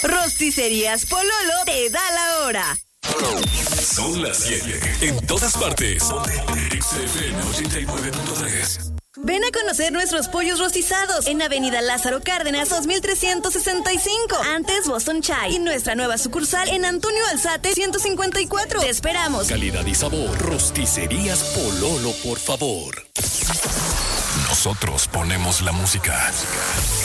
Rosticerías Pololo te da la hora. Son las 7. En todas partes. XFM 89.3. Ven a conocer nuestros pollos rostizados en Avenida Lázaro Cárdenas 2365, antes Boston Chai, y nuestra nueva sucursal en Antonio Alzate 154. Te esperamos. Calidad y sabor. Rosticerías Pololo, por favor. Nosotros ponemos la música.